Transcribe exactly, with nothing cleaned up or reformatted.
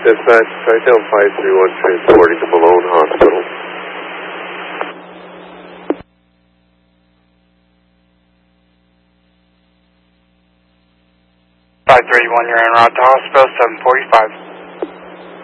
Dispatch, Skytel five three one transporting to Malone Hospital. five three one, you're en route to hospital, seven forty-five.